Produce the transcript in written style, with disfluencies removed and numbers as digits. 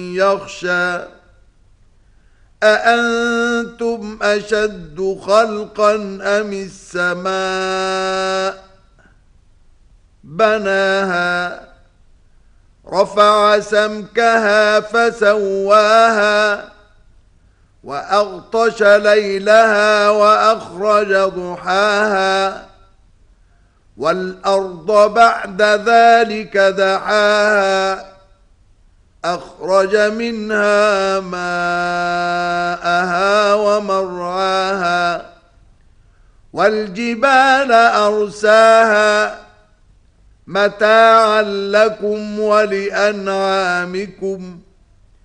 يخشى أأنتم أشد خلقا أم السماء بناها رفع سمكها فسواها وأغطش ليلها وأخرج ضحاها والأرض بعد ذلك دحاها أخرج منها ماءها ومرعاها والجبال أرساها متاعا لكم ولأنعامكم